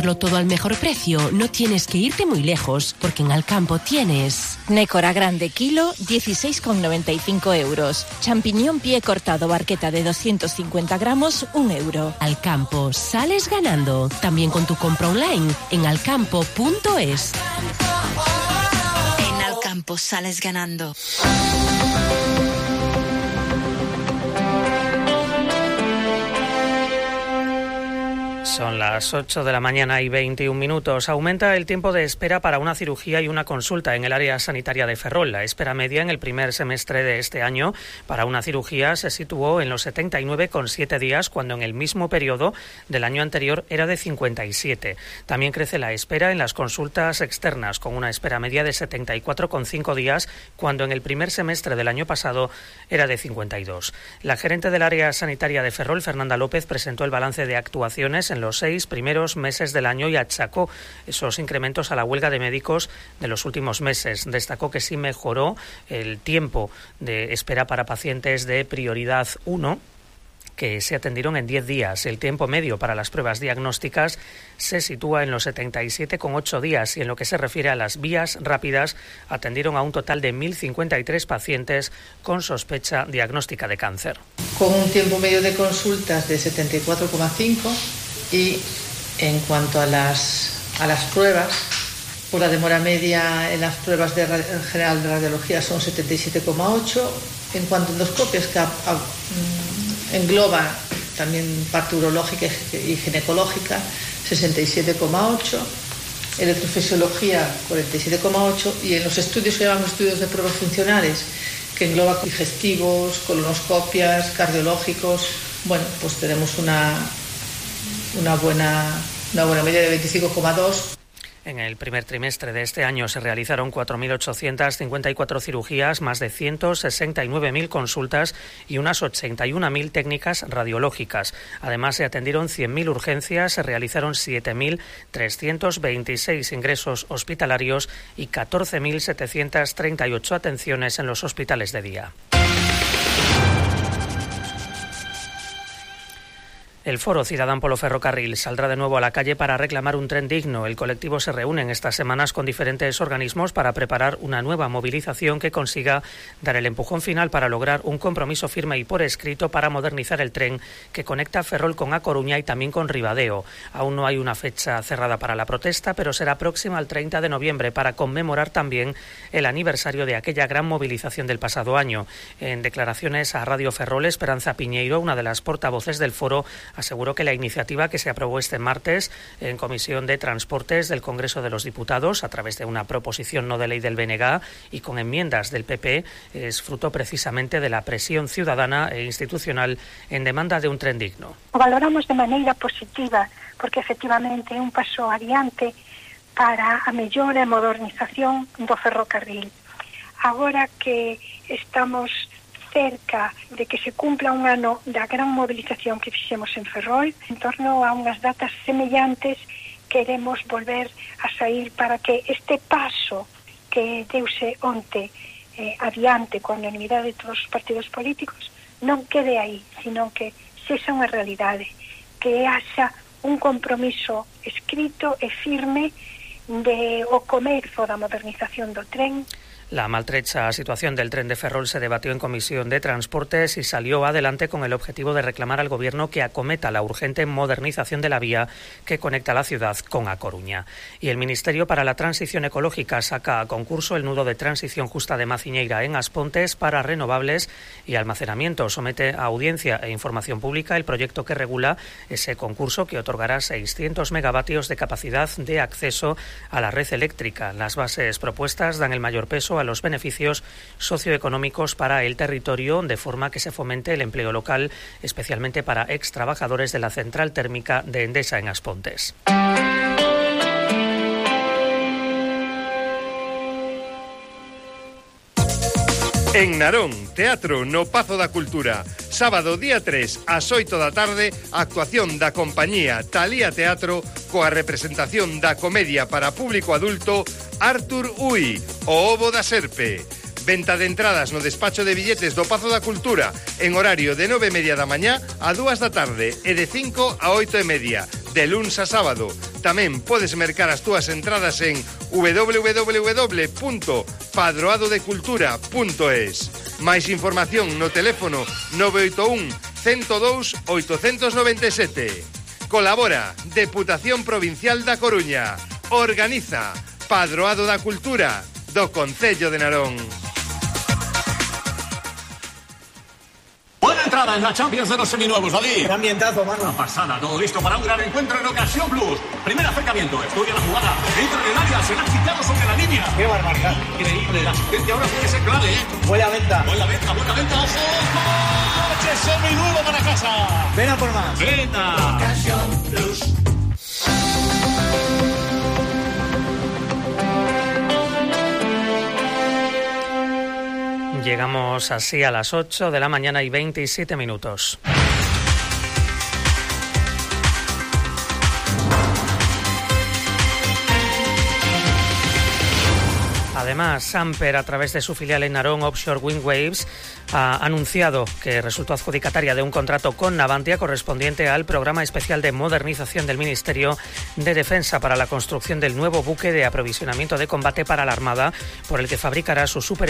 Todo al mejor precio, no tienes que irte muy lejos, porque en Alcampo tienes nécora grande kilo, 16,95 euros. Champiñón pie cortado barqueta de 250 gramos, 1 euro. Alcampo, sales ganando. También con tu compra online en alcampo.es. En Alcampo sales ganando. Son las 8 de la mañana y 21 minutos. Aumenta el tiempo de espera para una cirugía y una consulta en el área sanitaria de Ferrol. La espera media en el primer semestre de este año para una cirugía se situó en los 79,7 días, cuando en el mismo periodo del año anterior era de 57. También crece la espera en las consultas externas, con una espera media de 74,5 días, cuando en el primer semestre del año pasado era de 52. La gerente del área sanitaria de Ferrol, Fernanda López, presentó el balance de actuaciones en los 6 primeros meses del año y achacó esos incrementos a la huelga de médicos de los últimos meses. Destacó que sí mejoró el tiempo de espera para pacientes de prioridad 1, que se atendieron en 10 días. El tiempo medio para las pruebas diagnósticas se sitúa en los 77,8 días y en lo que se refiere a las vías rápidas atendieron a un total de 1.053 pacientes con sospecha diagnóstica de cáncer. Con un tiempo medio de consultas de 74,5 y en cuanto a las pruebas, pues la demora media en las pruebas en general de radiología son 77,8. En cuanto a endoscopias, que engloba también parte urológica y ginecológica, 67,8, electrofisiología 47,8 y en los estudios que llamamos estudios de pruebas funcionales, que engloba digestivos, colonoscopias, cardiológicos, bueno, pues tenemos una buena media de 25,2. En el primer trimestre de este año se realizaron 4.854 cirugías, más de 169.000 consultas y unas 81.000 técnicas radiológicas. Además, se atendieron 100.000 urgencias, se realizaron 7.326 ingresos hospitalarios y 14.738 atenciones en los hospitales de día. El Foro Cidadán polo Ferrocarril saldrá de nuevo a la calle para reclamar un tren digno. El colectivo se reúne en estas semanas con diferentes organismos para preparar una nueva movilización que consiga dar el empujón final para lograr un compromiso firme y por escrito para modernizar el tren que conecta Ferrol con A Coruña y también con Ribadeo. Aún no hay una fecha cerrada para la protesta, pero será próxima al 30 de noviembre para conmemorar también el aniversario de aquella gran movilización del pasado año. En declaraciones a Radio Ferrol, Esperanza Piñeiro, una de las portavoces del foro, aseguró que la iniciativa que se aprobó este martes en Comisión de Transportes del Congreso de los Diputados, a través de una proposición no de ley del BNG y con enmiendas del PP, es fruto precisamente de la presión ciudadana e institucional en demanda de un tren digno. O valoramos de maneira positiva, porque efectivamente é un paso adiante para a mellora e modernización do ferrocarril. Agora que estamos cerca de que se cumpla un ano da gran movilización que fixemos en Ferrol, en torno a unhas datas semellantes queremos volver a sair para que este paso que deuse onte adiante con a unidade de todos os partidos políticos non quede aí, sino que sexa unha realidade, que haxa un compromiso escrito e firme de o comezo da modernización do tren. La maltrecha situación del tren de Ferrol se debatió en Comisión de Transportes y salió adelante con el objetivo de reclamar al Gobierno que acometa la urgente modernización de la vía que conecta la ciudad con A Coruña. Y el Ministerio para la Transición Ecológica saca a concurso el nudo de transición justa de Maciñeira en Aspontes para renovables y almacenamiento. Somete a audiencia e información pública el proyecto que regula ese concurso, que otorgará 600 megavatios de capacidad de acceso a la red eléctrica. Las bases propuestas dan el mayor peso a los beneficios socioeconómicos para el territorio, de forma que se fomente el empleo local, especialmente para extrabajadores de la central térmica de Endesa en Aspontes. En Narón, Teatro no Pazo da Cultura. Sábado día 3 ás 8 da tarde, actuación da compañía Talía Teatro coa representación da comedia para público adulto Artur Ui, o Ovo da Serpe. Venta de entradas no despacho de billetes do Pazo da Cultura en horario de 9:30 da mañá a 2 da tarde e de 5 a 8:30, de luns a sábado. Tamén podes mercar as túas entradas en www.padroadodecultura.es. Máis información no teléfono 981 102 897. Colabora Deputación Provincial da Coruña. Organiza Padroado da Cultura do Concello de Narón. Buena entrada en la Champions de los seminuevos, David. Qué ambientazo, mano. Una pasada, todo listo para un gran encuentro en Ocasión Plus. Primer acercamiento, estudia la jugada. Entra en el área, será quitado sobre la línea. Qué barbaridad. Increíble, la asistencia ahora puede ser clave, ¿eh? Buena venta. Buena venta, ojo. ¡Coche seminuevo para casa! Ven a por más. Venta. Ocasión Plus. Llegamos así a las 8 de la mañana y 27 minutos. Además, Samper, a través de su filial en Narón, Offshore Wind Waves, ha anunciado que resultó adjudicataria de un contrato con Navantia correspondiente al programa especial de modernización del Ministerio de Defensa para la construcción del nuevo buque de aprovisionamiento de combate para la Armada, por el que fabricará su super